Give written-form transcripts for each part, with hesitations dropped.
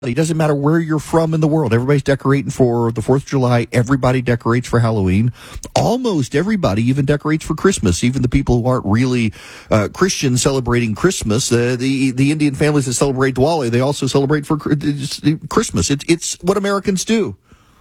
It doesn't matter where you're from in the world. Everybody's decorating for the 4th of July. Everybody decorates for Halloween. Almost everybody even decorates for Christmas. Even the people who aren't really Christians celebrating Christmas. The Indian families that celebrate Diwali, they also celebrate for Christmas. It's what Americans do.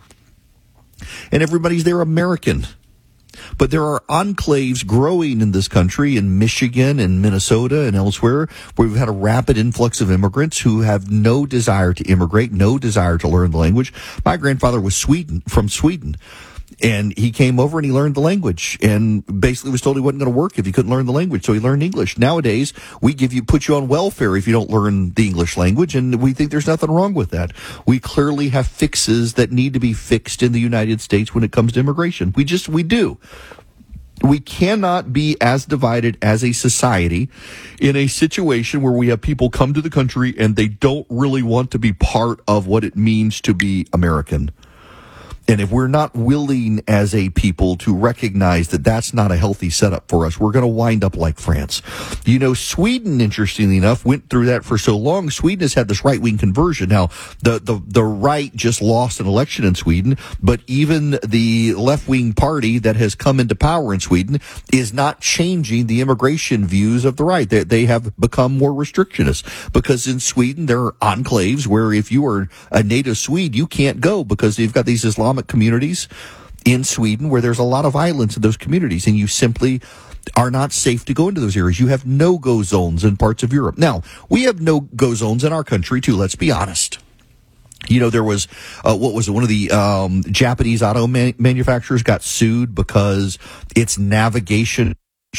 And everybody's there American. But there are enclaves growing in this country, in Michigan and Minnesota and elsewhere, where we've had a rapid influx of immigrants who have no desire to immigrate, no desire to learn the language. My grandfather was from Sweden. And he came over and he learned the language and basically was told he wasn't going to work if he couldn't learn the language. So he learned English. Nowadays, we put you on welfare if you don't learn the English language. And we think there's nothing wrong with that. We clearly have fixes that need to be fixed in the United States when it comes to immigration. We do. We cannot be as divided as a society in a situation where we have people come to the country and they don't really want to be part of what it means to be American. And if we're not willing as a people to recognize that that's not a healthy setup for us, we're going to wind up like France. You know, Sweden, interestingly enough, went through that for so long. Sweden has had this right-wing conversion. Now, the right just lost an election in Sweden, but even the left-wing party that has come into power in Sweden is not changing the immigration views of the right. They have become more restrictionist because in Sweden there are enclaves where if you are a native Swede, you can't go because you've got these Islamic communities in Sweden where there's a lot of violence in those communities and you simply are not safe to go into those areas. You have no-go zones in parts of Europe. Now, we have no-go zones in our country too, let's be honest. You know, there was, one of the Japanese auto manufacturers got sued because its navigation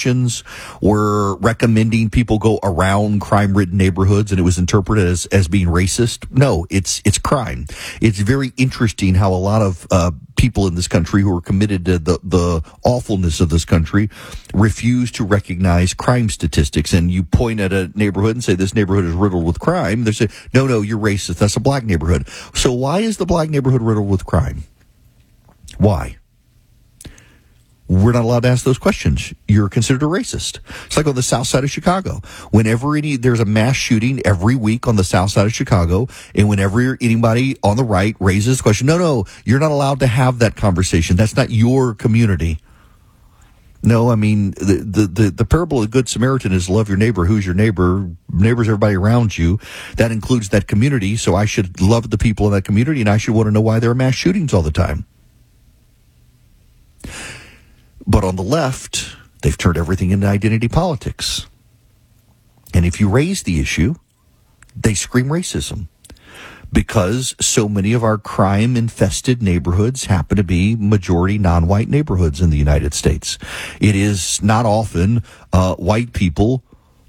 were recommending people go around crime-ridden neighborhoods, and it was interpreted as being racist. No, it's crime. It's very interesting how a lot of people in this country who are committed to the awfulness of this country refuse to recognize crime statistics. And you point at a neighborhood and say this neighborhood is riddled with crime. They say, no, you're racist. That's a black neighborhood. So why is the black neighborhood riddled with crime? Why? We're not allowed to ask those questions. You're considered a racist. It's like on the south side of Chicago. Whenever there's a mass shooting every week on the south side of Chicago, and whenever anybody on the right raises the question, no, you're not allowed to have that conversation. That's not your community. No, I mean, the parable of the Good Samaritan is love your neighbor. Who's your neighbor? Neighbor's everybody around you. That includes that community, so I should love the people in that community, and I should want to know why there are mass shootings all the time. But on the left, they've turned everything into identity politics. And if you raise the issue, they scream racism. Because so many of our crime-infested neighborhoods happen to be majority non-white neighborhoods in the United States. It is not often white people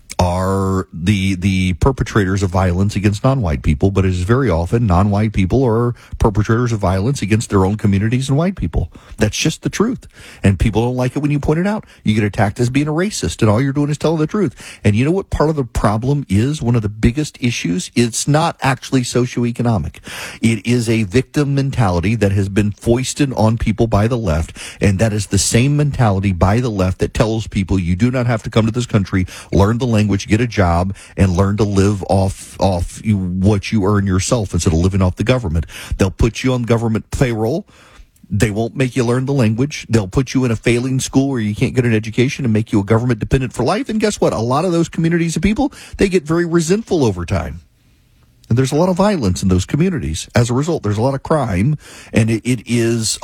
are the perpetrators of violence against non-white people, but it is very often non-white people are perpetrators of violence against their own communities and white people. That's just the truth. And people don't like it when you point it out. You get attacked as being a racist, and all you're doing is telling the truth. And you know what part of the problem is? One of the biggest issues? It's not actually socioeconomic. It is a victim mentality that has been foisted on people by the left, and that is the same mentality by the left that tells people you do not have to come to this country, learn the language, get a job, and learn to live off what you earn yourself instead of living off the government. They'll put you on government payroll. They won't make you learn the language. They'll put you in a failing school where you can't get an education and make you a government dependent for life. And guess what? A lot of those communities of people, they get very resentful over time. And there's a lot of violence in those communities. As a result, there's a lot of crime, and it is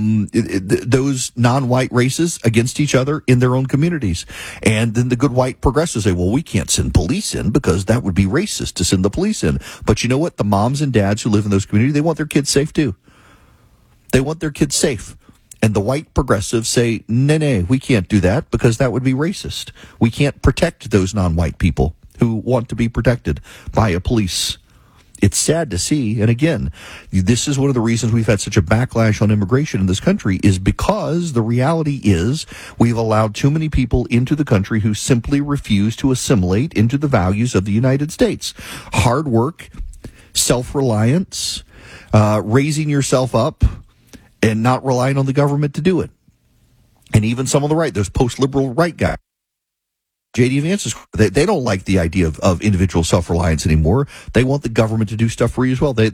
those non-white races against each other in their own communities. And then the good white progressives say, well, we can't send police in because that would be racist to send the police in. But you know what? The moms and dads who live in those communities, they want their kids safe too. They want their kids safe. And the white progressives say, no, we can't do that because that would be racist. We can't protect those non-white people who want to be protected by a police. It's sad to see, and again, this is one of the reasons we've had such a backlash on immigration in this country is because the reality is we've allowed too many people into the country who simply refuse to assimilate into the values of the United States. Hard work, self-reliance, raising yourself up, and not relying on the government to do it. And even some on the right, those post-liberal right guys, JD Vance's, they don't like the idea of individual self-reliance anymore. They want the government to do stuff for you as well.